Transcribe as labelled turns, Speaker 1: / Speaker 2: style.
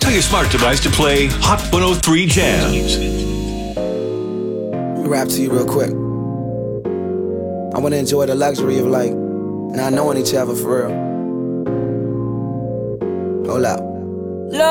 Speaker 1: Tell your smart device to play Hot 103 Jams.
Speaker 2: Let me rap to you real quick. I want to enjoy the luxury of like not knowing each other for real. Hold up.